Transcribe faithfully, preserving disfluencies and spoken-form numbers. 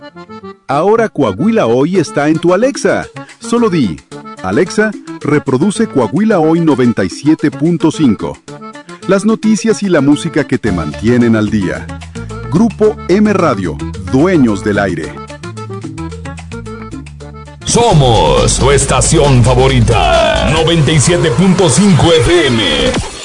Ahora Coahuila Hoy está en tu Alexa. Solo di, Alexa, reproduce Coahuila Hoy noventa y siete punto cinco. Las noticias y la música que te mantienen al día. Grupo M Radio, dueños del aire. Somos tu estación favorita, noventa y siete punto cinco F M.